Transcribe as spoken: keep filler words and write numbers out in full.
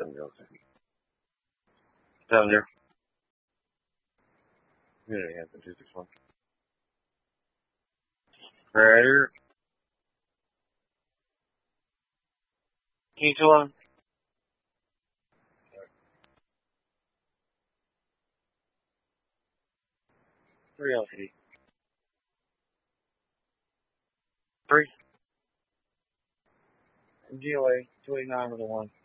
seven zero six. Seven zero. Community Anthem two six one. Predator. T two one. Three L C D. Three. G O A two eight nine with a one.